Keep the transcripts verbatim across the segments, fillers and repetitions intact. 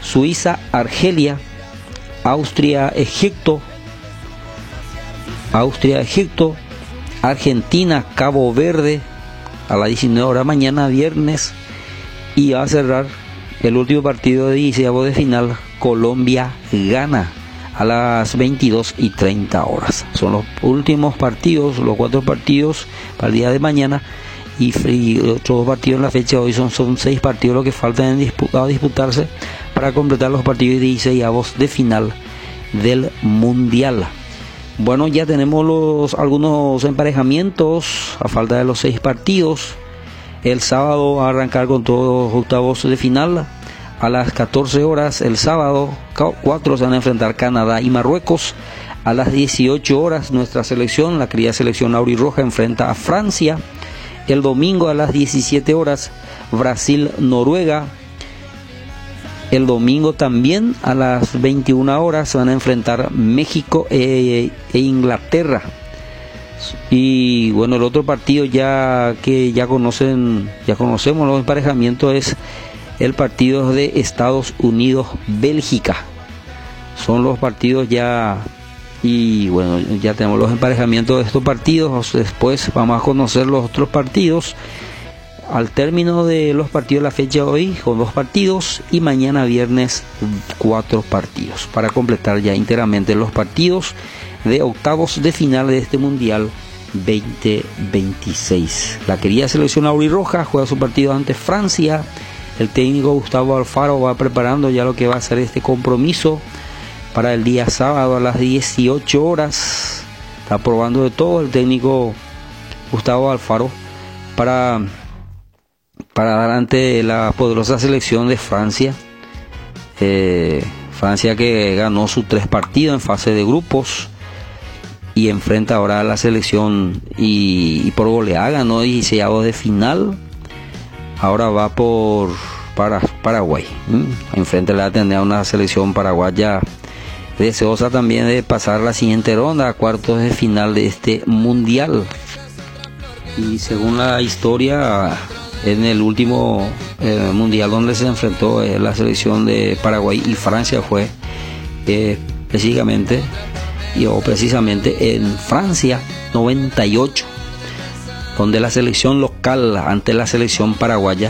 Suiza, Argelia, Austria, Egipto, Austria, Egipto, Argentina, Cabo Verde, a las diecinueve horas mañana, viernes, y va a cerrar el último partido de dieciavo de final, Colombia, Ghana, a las veintidós y treinta horas. Son los últimos partidos, los cuatro partidos para el día de mañana, y, y otros dos partidos en la fecha de hoy. Son, son seis partidos los que faltan en disputa, a disputarse para completar los partidos de dieciséisavos de final del Mundial. Bueno, ya tenemos los algunos emparejamientos a falta de los seis partidos. El sábado va a arrancar con todos los octavos de final. A las catorce horas el sábado, cuatro se van a enfrentar Canadá y Marruecos. A las dieciocho horas nuestra selección, la querida selección aurirroja, enfrenta a Francia. El domingo a las diecisiete horas Brasil-Noruega. El domingo también a las veintiuna horas se van a enfrentar México e, e Inglaterra. Y bueno, el otro partido ya que ya conocen, ya conocemos los emparejamientos, es el partido de Estados Unidos-Bélgica. Son los partidos ya, y bueno, ya tenemos los emparejamientos de estos partidos. Después vamos a conocer los otros partidos al término de los partidos de la fecha de hoy, con dos partidos, y mañana viernes cuatro partidos, para completar ya íntegramente los partidos de octavos de final de este Mundial veinte veintiséis. La querida selección aurirroja juega su partido ante Francia. El técnico Gustavo Alfaro va preparando ya lo que va a ser este compromiso para el día sábado a las dieciocho horas. Está probando de todo el técnico Gustavo Alfaro para para dar ante la poderosa selección de Francia. Eh, Francia que ganó sus tres partidos en fase de grupos y enfrenta ahora a la selección y, y por goleada ganó dieciséisavos de final. Ahora va por para Paraguay. ¿Mm? Enfrente le va a tener a una selección paraguaya deseosa también de pasar la siguiente ronda a cuartos de final de este mundial. Y según la historia, en el último eh, mundial donde se enfrentó eh, la selección de Paraguay y Francia fue eh, específicamente y, o precisamente en Francia noventa y ocho, donde la selección local ante la selección paraguaya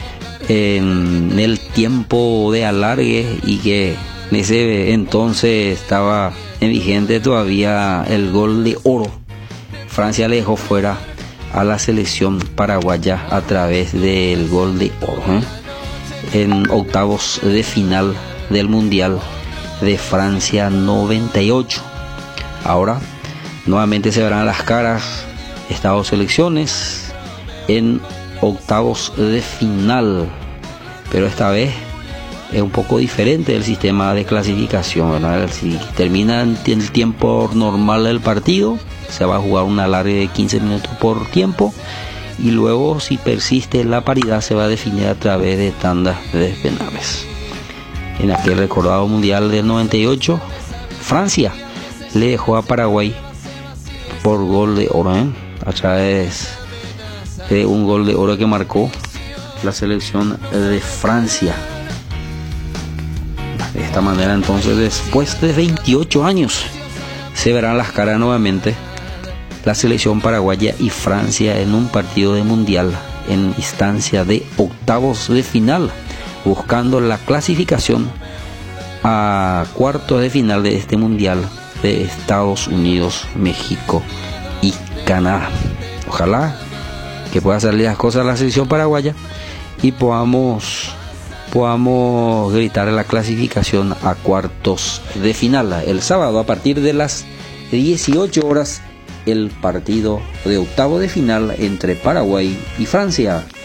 en el tiempo de alargue, y que en ese entonces estaba en vigente todavía el gol de oro, Francia le dejó fuera a la selección paraguaya a través del gol de oro ¿eh? en octavos de final del Mundial de Francia noventa y ocho. Ahora nuevamente se verán las caras estas dos selecciones en octavos de final, pero esta vez es un poco diferente el sistema de clasificación, ¿verdad? Si termina el tiempo normal del partido, se va a jugar una alargue de quince minutos por tiempo, y luego, si persiste la paridad, se va a definir a través de tandas de penales. En aquel recordado mundial del noventa y ocho, Francia le dejó a Paraguay por gol de oro, ¿eh? a través de un gol de oro que marcó la selección de Francia. De esta manera, entonces, después de veintiocho años, se verán las caras nuevamente la selección paraguaya y Francia en un partido de mundial en instancia de octavos de final, buscando la clasificación a cuartos de final de este mundial de Estados Unidos, México y Canadá. Ojalá que pueda salir las cosas a la selección paraguaya y podamos podamos gritar la clasificación a cuartos de final. El sábado a partir de las dieciocho horas, el partido de octavo de final entre Paraguay y Francia.